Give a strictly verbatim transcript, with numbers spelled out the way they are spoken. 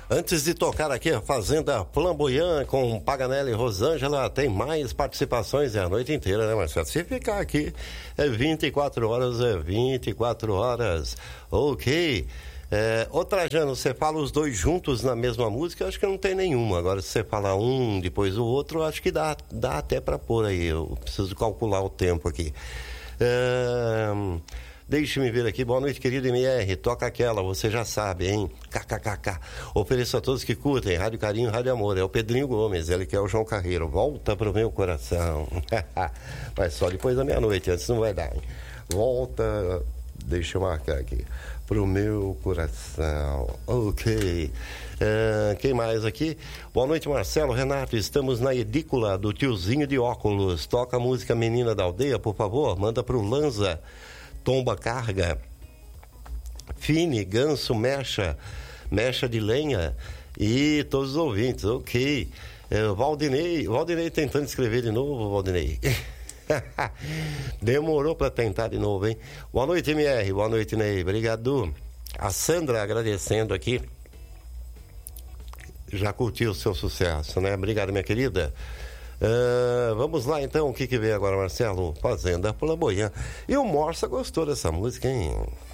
Antes de tocar aqui a Fazenda Flamboyant com Paganelli e Rosângela, tem mais participações, é a noite inteira, né, Marcelo? Se ficar aqui, é vinte e quatro horas, é vinte e quatro horas. Ok. É, ô Trajano, você fala os dois juntos na mesma música, acho que não tem nenhuma. Agora, se você fala um, depois o outro, acho que dá, dá até pra pôr aí. Eu preciso calcular o tempo aqui. É... Deixe-me ver aqui. Boa noite, querido M R. Toca aquela, você já sabe, hein? Kkkk. Ofereço a todos que curtem. Rádio Carinho, Rádio Amor. É o Pedrinho Gomes, ele que é o João Carreiro. Volta pro meu coração. Mas só depois da meia-noite, antes não vai dar, hein? Volta, deixa eu marcar aqui. Pro meu coração. Ok. Uh, quem mais aqui? Boa noite, Marcelo, Renato. Estamos na edícula do tiozinho de óculos. Toca a música Menina da Aldeia, por favor. Manda pro Lanza. Tomba Carga, Fine, Ganso, Mecha, Mecha de Lenha e todos os ouvintes, ok. É, Valdinei, Valdinei tentando escrever de novo, Valdinei. Demorou para tentar de novo, hein? Boa noite, M R, boa noite, Ney, obrigado. A Sandra agradecendo aqui, já curtiu o seu sucesso, né? Obrigado, minha querida. Uh, vamos lá então, o que que vem agora, Marcelo? Fazenda Flamboyant. E o Morsa gostou dessa música, hein?